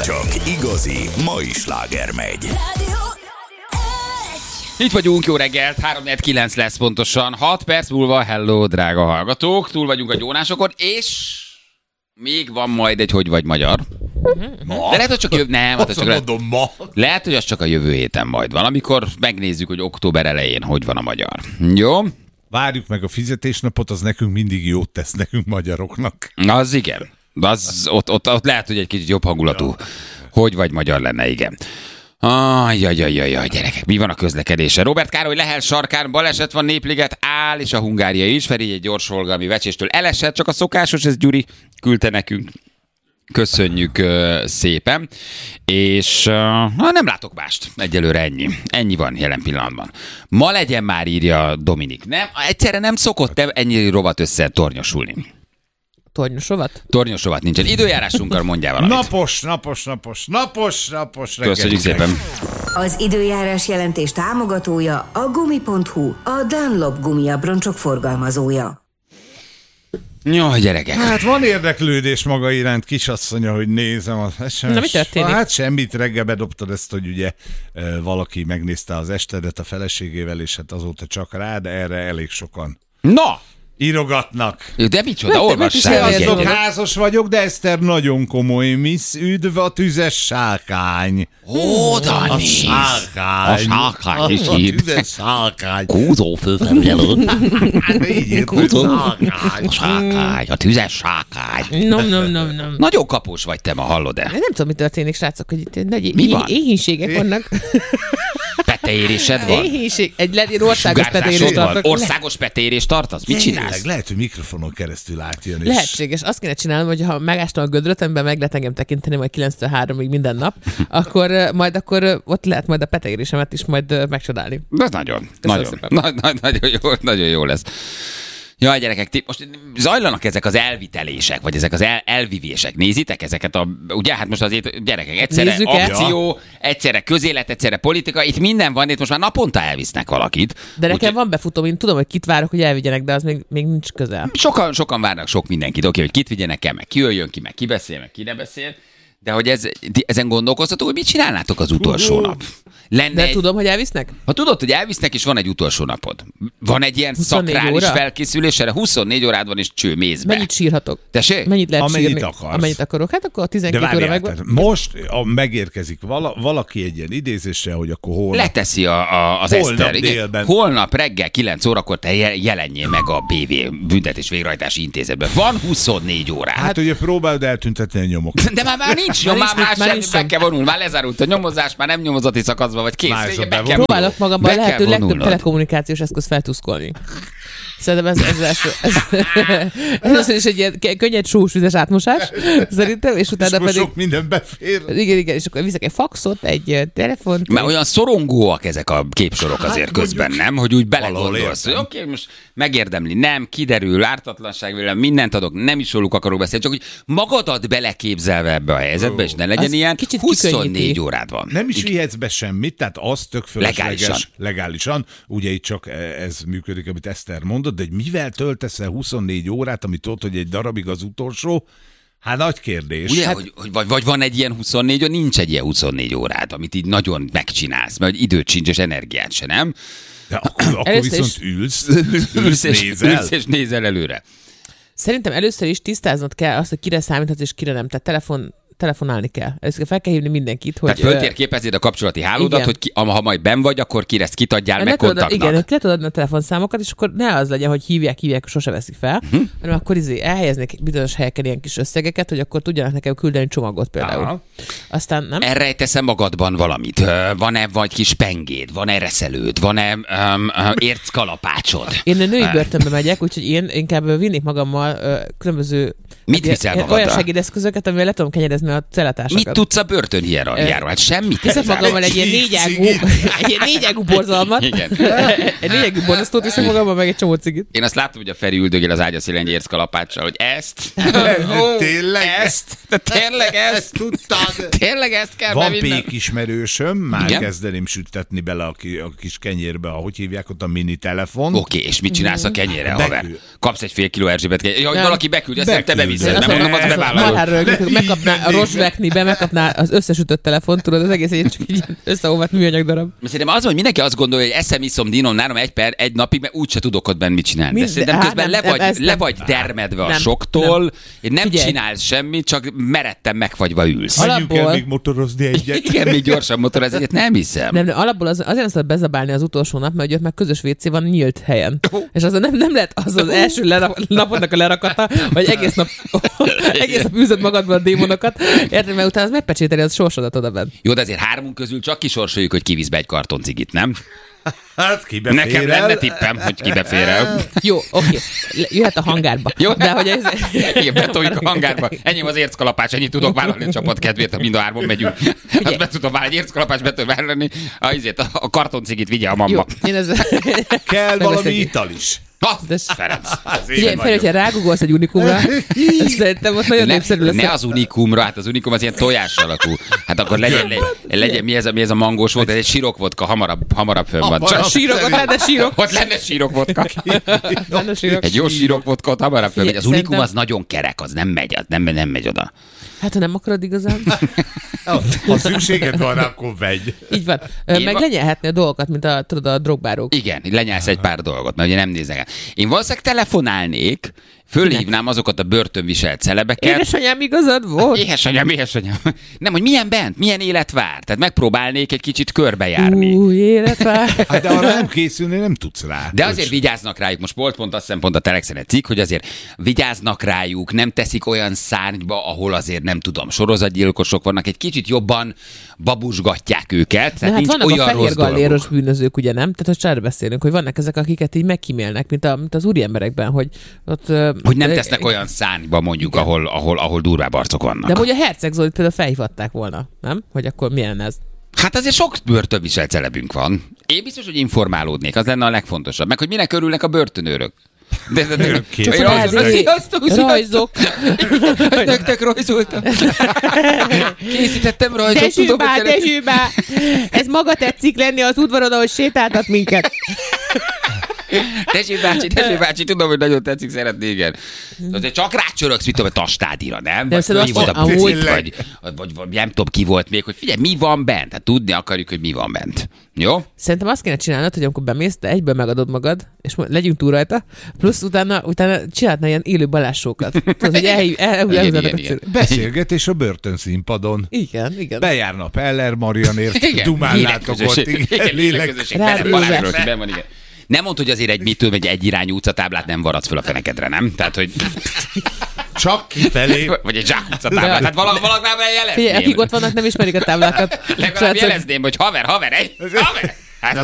Csak igazi mai sláger megy. Itt vagyunk, jó reggelt, 3-4-9 lesz pontosan, 6 perc múlva, hello, drága hallgatók, túl vagyunk a gyónásokon, és még van majd egy Hogy vagy magyar. Ma? De lehet, hogy csak ma. Lehet, hogy az csak a jövő héten majd van, amikor megnézzük, hogy október elején hogy van a magyar. Jó? Várjuk meg a fizetésnapot, az nekünk mindig jót tesz nekünk magyaroknak. Az igen. Ott lehet, hogy egy kicsit jobb hangulatú Hogy vagy magyar lenne, igen. Jaj, gyerekek, mi van a közlekedése? Robert Károly Lehel sarkán baleset van, Népliget áll, és a Hungária is. Feri egy gyors forgalmi vecséstől elesett, csak a szokásos, ez Gyuri küldte nekünk. Köszönjük szépen. És nem látok mást. Egyelőre ennyi. Ennyi van jelen pillanatban. Ma legyen már, írja Dominik. Nem, egyszerre nem szokott ennyi rovat össze tornyosulni. Tornyos rovat? Tornyos rovat nincsen. Időjárásunkkal mondjál valamit. Napos reggel. Köszönjük szépen. Az időjárás jelentés támogatója a Gumi.hu, a Dunlop gumiabroncsok forgalmazója. Jó, gyerekek. Hát van érdeklődés maga iránt, kisasszonya, hogy nézem az SMS. Na, mi történik? Hát semmit, reggel bedobtad ezt, hogy ugye valaki megnézte az estedet a feleségével, és hát azóta csak rád, erre elég sokan Na! írogatnak. De micsoda, olvassál. Sziasztok, házas vagyok, de Eszter nagyon komoly, Miss, üdv a tüzes sárkány. Ó, Dani! A sárkány. A sárkány is A ír. tüzes sárkány. Kúzó főfelügyelő. Így írt, hogy sárkány. A sárkány, a tüzes sárkány. Nem. Nagyon kapós vagy te ma, hallod-e? Nem tudom, mi történik, srácok, hogy itt nagy Mi van? éhínségek vannak. Peteérésed van? Éhínség. Egy országos Sugárzásod peteérést van? tartok. Országos peteérést tartasz? Mit csinálsz? Tényleg, lehet, hogy mikrofonon keresztül átjön. Lehetséges. Azt kéne csinálnom, hogy ha megástam a gödröt, amiben meg lehet engem tekinteni majd 9-3-ig minden nap, akkor ott lehet majd a peteérésemet is majd megcsodálni. Ez nagyon jó lesz. Jaj, gyerekek, most zajlanak ezek az elvitelések, vagy ezek az elvivések. Nézitek ezeket ugye, hát most azért gyerekek, egyszerre Nézzük akció, egyszerre közélet, egyszerre politika, itt minden van, itt most már naponta elvisznek valakit. De nekem van befutóm, én tudom, hogy kit várok, hogy elvigyenek, de az még nincs közel. Sokan várnak sok mindenkit, oké, hogy kit vigyenek el, meg ki jöjjön ki, meg ki beszél, meg ki ne beszél. De hogy ezen gondolkoztatok, hogy mit csinálnátok az utolsó nap? De tudom, hogy elvisznek? Ha tudod, hogy elvisznek, és van egy utolsó napod. Van egy ilyen 24 szakrális óra? felkészülés, erre 24 órád van, és cső mézbe. Mennyit sírhatok? Tessék? Mennyit lehet Amennyit sírni? akarsz. Amennyit akarok. Hát akkor a 12 De óra várjál, megvan. tehát most megérkezik valaki egy ilyen idézésre, hogy akkor holnap. Leteszi az Holnap Eszter. Igen. délben. Holnap reggel 9 órakor te jelenjél meg a BV Büntetés Végrehajtási Intézetben. Van 24 órád. Hát ugye próbáld eltüntetni a nyomokat. De már nincs nyom, már semmi, be kell vonulni. Már lezárult a nyomozás, már nem nyomozati szakaszban vagy, kész. Már ez a Be kell bevonuló. Próbálok magamban a Be lehető kell legtöbb vonulnod. telekommunikációs eszköz feltuszkolni. Szerintem ez első. Ez is egy ilyen könnyed sós vizes átmosás, szerintem, és És utána akkor pedig... sok minden befér. Igen, és akkor viszek egy faxot, egy telefont. Mert olyan szorongóak ezek a képsorok azért közben, nem? Hogy úgy belegondolsz, hogy értem. oké, most megérdemli, nem, kiderül, ártatlanság vélem, mindent adok, nem is róluk akarok beszélni, csak hogy magadat beleképzelve ebbe a helyzetbe, és ne legyen Az ilyen, kicsit 24 kikönnyíti. órád van. Nem is vihetsz be semmit, tehát az tök fölösleges. Legálisan. Ugye itt csak ez működik, amit Eszter mondott, de hogy mivel töltesz el 24 órát, amit tudod, hogy egy darabig az utolsó, hát nagy kérdés. Ugye, Hát, hogy vagy van egy ilyen 24 óra, nincs egy ilyen 24 órád, amit így nagyon megcsinálsz, mert időt sincs, és energiát se, nem? de akkor Először viszont is- ülsz nézel. ülsz és nézel előre. Szerintem először is tisztáznod kell azt, hogy kire számíthatsz és kire nem. Tehát telefonálni kell. Először fel kell hívni mindenkit, hogy... Tehát föltérképezed a kapcsolati hálódat, igen. hogy ha majd benn vagy, akkor kire ezt kitadjál meg kontaktnak. Igen, le tudod adni a telefonszámokat, és akkor ne az legyen, hogy hívják, sose veszik fel, hanem akkor elhelyeznék bizonyos helyeken ilyen kis összegeket, hogy akkor tudjanak nekem küldeni csomagot például. Aha. Aztán nem? Elrejtesz-e magadban valamit? Van-e vagy kis pengéd? Van-e reszelőd? Van-e érckalapácsod? Én a női börtönbe megyek, úgyhogy én inkább vinnék magammal különböző Mit viszel magaddal? olyan segédeszközöket, amivel le tudom kenyerezni a cellatársakat. Mit tudsz a börtön hierarchiáról? Hát semmit. Viszek magammal egy ilyen négyágú borzalmat. Igen. Egy négyágú borzasztót viszek magammal, meg egy csomó cigit. Én azt láttam, hogy a Feri üldögél az ágya szélén egy érckalapáccsal, hogy ezt? Tényleg? Ezt? De tényleg ezt? Tudtad? Tényleg ezt kell Van bevinnem? pék ismerősöm, már Igen? kezdeném sütetni bele a kis kenyérbe, ahogy hívják ott a mini telefon. Oké, és mit csinálsz a kenyérre, Beküld. haver? Kapsz egy fél kiló Erzsébet kenyér. Ja, hogy Nem. valaki beküldje, azt Nem. te beviszed. Azt Nem mondom, mondom, az bevállaló. marhára rögtük, megkapná a rozsveknibe, megkapná az összesütött telefont, tudod, az egész egy csak így összeolvadt műanyag darab. Szerintem az, hogy mindenki azt gondolja, hogy eszem, iszom, dinom, nálam egy napig, mert úgyse tudok ott benne mit csinálni. De szerintem közben le vagy dermedve a soktól, nem csinálsz semmit, csak meredten megfagyva ülsz. Menjünk el még motorozni egyet. Igen, még gyorsan motorozni egyet, nem hiszem. Nem, alapból azért nem szabad bezabálni az utolsó nap, mert ott meg közös WC van nyílt helyen. És az nem lehet az első napodnak a lerakata, hogy egész nap űzöd magadban a démonokat, érted, mert utána az megpecsételi az sorsodat oda bent. Jó, de azért 3 közül csak kisorsoljuk, hogy kivisz be egy kartoncigit, nem? Hát kibe fér Nekem el? lenne tippem, hogy kibe fér el. Jó, oké. Jöhet a hangárba. Jó, de hogy ez... Igen, betoljuk a hangárba. Ennyi az érckalapács, ennyit tudok vállalni a csapat kedvéért, ha mind a 3-on megyünk. Azt be tudom vállalni, egy érckalapács be tudom vállalni, a kartoncigit vigye a mamma. Jó, én ez... Kell valami ital is. Ferenc. Figyelj, hogyha rágugolsz egy unikumra, szerintem ott nagyon népszerű lesz. Ne az unikumra, hát az unikum az ilyen tojás alakú. Hát akkor legyen mi ez a mangós volt, ez egy sírok vodka, hamarabb fönn van. Ott lenne sírok. Ott lenne sírok vodka. Egy jó sírok vodka, ott hamarabb fönn. Az unikum az nagyon kerek, az nem megy oda. Hát, ha nem akarod igazán. Ha szükséged van, akkor vegy. Így van. Meg lenyelhetni a dolgokat, mint a drogbárók. Igen, lenyelsz egy pár dolgot, mert ugye nem nézek el. Én valószínűleg telefonálnék, fölhívnám azokat a börtönviselt celebeket. Édesanyám, igazad volt? Édesanyám. Nem, hogy milyen bent, milyen élet vár. Tehát megpróbálnék egy kicsit körbejárni. Élet vár. Hát de arra nem készülni, nem tudsz rá. De azért vigyáznak rájuk, most volt pont azt hiszem pont a Telexen egy cikk, hogy azért vigyáznak rájuk, nem teszik olyan szárnyba, ahol azért nem tudom, sorozatgyilkosok vannak, egy kicsit jobban babusgatják őket. De hát vannak olyan a fehér galléros dolgok. bűnözők, ugye nem? Tehát, hogy csárra beszélünk, hogy vannak ezek, akiket így megkímélnek, mint az úriemberekben, hogy ott... Hogy nem tesznek olyan szárnyba mondjuk, ahol durvább arcok vannak. De hogy a Herceg Zolit például felhívhatták volna, nem? Hogy akkor milyen ez? Hát azért sok börtönviselt celebünk van. Én biztos, hogy informálódnék, az lenne a legfontosabb. Meg, hogy minek örülnek a börtönőrök. Rajzok. Nektek rajzoltam. Készítettem rajzot. Dezsőbá, ez maga tetszik lenni az udvaron, ahogy sétáltat minket. Dezső bácsi, tudom, hogy nagyon tetszik, szeretné, igen. Azért csak rácsörögsz, mit tudom, a Tastádira, nem? Vagy mi volt a Pucit, vagy nem tudom, ki volt még, hogy figyelj, mi van bent? Hát tudni akarjuk, hogy mi van bent. Jó? Szerintem azt kéne csinálnod, hogy amikor bemész, te egyből megadod magad, és legyünk túl rajta, plusz utána csinálhatna ilyen élő balássókat. Tudod, hogy elhúzzátok a cél. Beszélgetés a börtönszínpadon. Igen. Bejárna Peller Marianért, dumálnátok ott. Igen. Nem mondd, hogy azért egy irányú utcatáblát nem varadsz föl a fenekedre, nem? Tehát, hogy... Csak kifelé. Vagy egy zsákutcatáblát. Hát valakivel jelezném. Figyelj, akik ott vannak, nem ismerik a táblákat. Legalább jelezném, hogy haver,